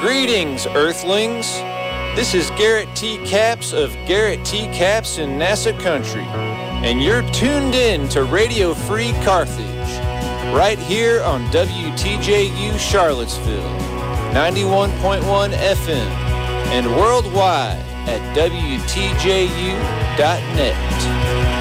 Greetings, Earthlings. This is Garrett T. Capps of Garrett T. Capps in NASA Country, and you're tuned in to Radio Free Carthage, right here on WTJU Charlottesville, 91.1 FM, and worldwide at WTJU.net.